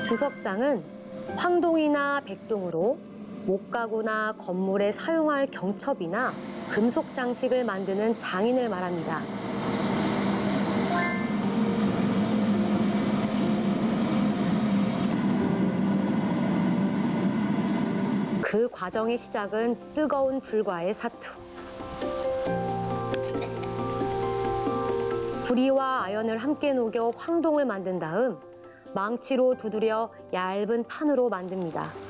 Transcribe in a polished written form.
주석장은 황동이나 백동으로 목가구나 건물에 사용할 경첩이나 금속 장식을 만드는 장인을 말합니다. 그 과정의 시작은 뜨거운 불과의 사투. 구리와 아연을 함께 녹여 황동을 만든 다음 망치로 두드려 얇은 판으로 만듭니다.